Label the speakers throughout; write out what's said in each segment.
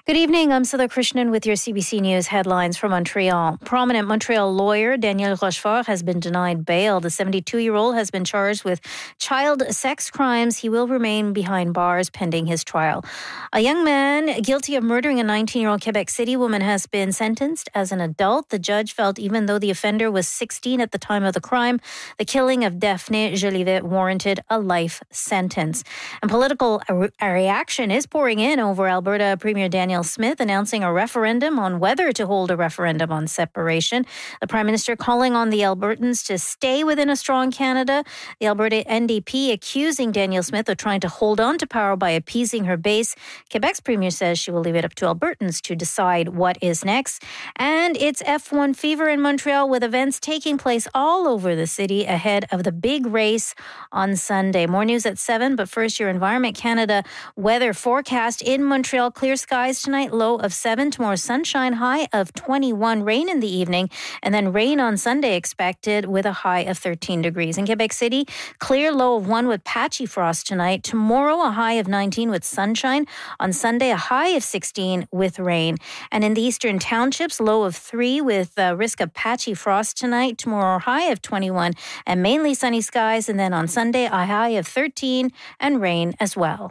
Speaker 1: Good evening. I'm Sudha Krishnan with your CBC News headlines from Montreal. Prominent Montreal lawyer Daniel Rochefort has been denied bail. The 72-year-old has been charged with child sex crimes. He will remain behind bars pending his trial. A young man guilty of murdering a 19-year-old Quebec City woman has been sentenced as an adult. The judge felt even though the offender was 16 at the time of the crime, the killing of Daphne Jolivet warranted a life sentence. And political reaction is pouring in over Alberta Premier Daniel Smith announcing a referendum on whether to hold a referendum on separation. The Prime Minister calling on the Albertans to stay within a strong Canada. The Alberta NDP accusing Daniel Smith of trying to hold on to power by appeasing her base. Quebec's Premier says she will leave it up to Albertans to decide what is next. And it's F1 fever in Montreal with events taking place all over the city ahead of the big race on Sunday. More news at 7, but first your Environment Canada weather forecast in Montreal. Clear skies tonight, low of 7. Tomorrow, sunshine, high of 21. Rain in the evening, and then rain on Sunday expected with a high of 13 degrees. In Quebec City, clear, low of 1 with patchy frost tonight. Tomorrow, a high of 19 with sunshine. On Sunday, a high of 16 with rain. And in the eastern townships, low of 3 with risk of patchy frost tonight. Tomorrow, high of 21 and mainly sunny skies. And then on Sunday, a high of 13 and rain as well.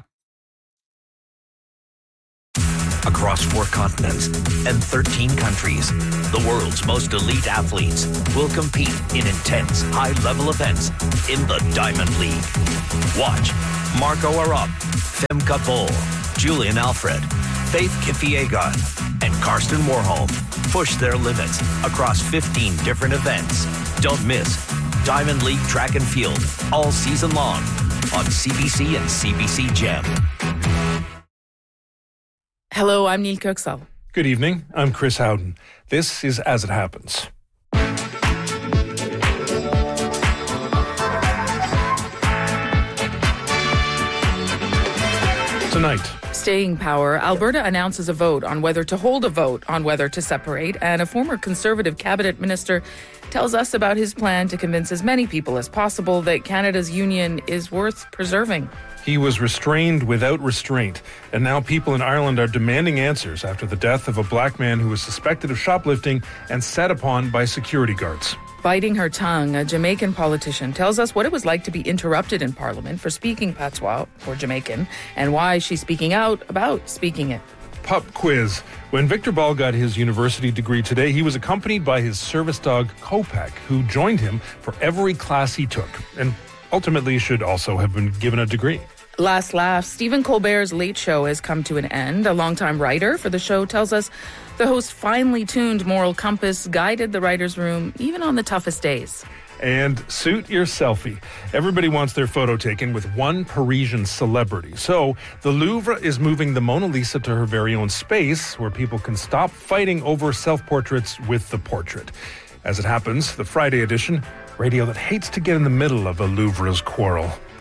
Speaker 2: Across 4 continents and 13 countries, the world's most elite athletes will compete in intense, high-level events in the Diamond League. Watch Marco Arop, Femke Bol, Julian Alfred, Faith Kipyegon, and Karsten Warholm push their limits across 15 different events. Don't miss Diamond League Track and Field all season long on CBC and CBC Gem.
Speaker 3: Hello, I'm Neil Kirksall.
Speaker 4: Good evening, I'm Chris Howden. This is As It Happens. Tonight,
Speaker 3: Staying power, Alberta announces a vote on whether to hold a vote on whether to separate, and a former Conservative cabinet minister tells us about his plan to convince as many people as possible that Canada's union is worth preserving.
Speaker 4: he was restrained without restraint, and now people in Ireland are demanding answers after the death of a black man who was suspected of shoplifting and set upon by security guards.
Speaker 3: Biting her tongue, a Jamaican politician tells us what it was like to be interrupted in Parliament for speaking patois, or Jamaican, and why she's speaking out about speaking it.
Speaker 4: Pup quiz. When Victor Ball got his university degree today, he was accompanied by his service dog, Kopak, who joined him for every class he took, and ultimately should also have been given a degree.
Speaker 3: Last laugh, Stephen Colbert's Late Show has come to an end. A longtime writer for the show tells us the host's finely tuned moral compass guided the writer's room even on the toughest days.
Speaker 4: And suit your selfie. Everybody wants their photo taken with one Parisian celebrity. So the Louvre is moving the Mona Lisa to her very own space where people can stop fighting over self-portraits with the portrait. As it happens, the Friday edition, radio that hates to get in the middle of a Louvre's quarrel.